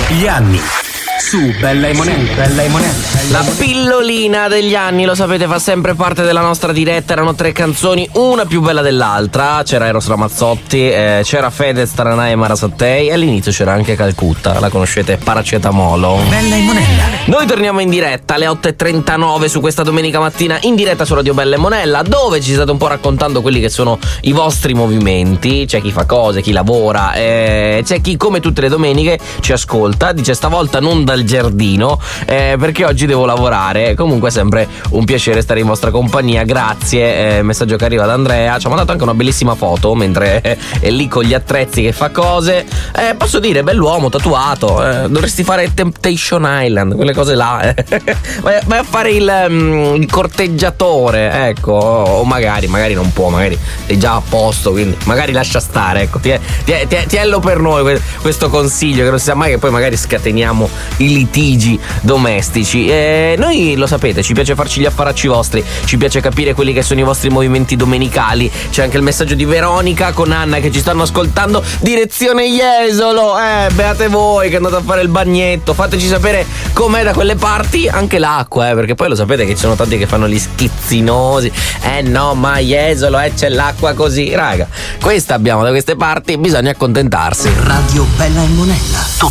Gli anni su Bella e Monella. La pillolina degli anni, lo sapete, fa sempre parte della nostra diretta. Erano 3 canzoni, una più bella dell'altra. C'era Eros Ramazzotti, c'era Fedez, Taranai e Mara Sattei, e all'inizio c'era anche Calcutta, la conoscete, Paracetamolo. Bella e Monella. Noi torniamo in diretta alle 8:39 su questa domenica mattina, in diretta su Radio Bella e Monella, dove ci state un po' raccontando quelli che sono i vostri movimenti. C'è chi fa cose, chi lavora, c'è chi come tutte le domeniche ci ascolta, dice stavolta non dal giardino, perché oggi devo lavorare. Comunque è sempre un piacere stare in vostra compagnia, grazie. Messaggio che arriva da Andrea, ci ha mandato anche una bellissima foto mentre è lì con gli attrezzi che fa cose. Posso dire, bell'uomo, tatuato, dovresti fare Temptation Island, quelle cose là. Vai a fare il corteggiatore, ecco, o magari non può, magari sei già a posto, quindi magari lascia stare, ecco. Tienlo per noi questo consiglio, che non si sa mai che poi magari scateniamo i litigi domestici. Noi lo sapete, ci piace farci gli affaracci vostri, ci piace capire quelli che sono i vostri movimenti domenicali. C'è anche il messaggio di Veronica con Anna che ci stanno ascoltando, direzione Jesolo. Beate voi che andate a fare il bagnetto, fateci sapere com'è da quelle parti, anche l'acqua, perché poi lo sapete che ci sono tanti che fanno gli schizzinosi. No, ma Jesolo, c'è l'acqua così, raga. Questa abbiamo da queste parti, bisogna accontentarsi. Radio Bella e Monella.